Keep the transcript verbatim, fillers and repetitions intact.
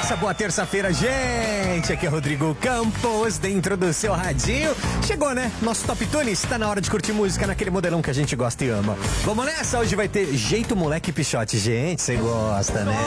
Essa boa terça-feira, gente. Aqui é Rodrigo Campos, dentro do seu radinho. Chegou, né? Nosso Top Tunes. Tá na hora de curtir música naquele modelão que a gente gosta e ama. Vamos nessa? Hoje vai ter Jeito Moleque Pichote. Gente, você gosta, né?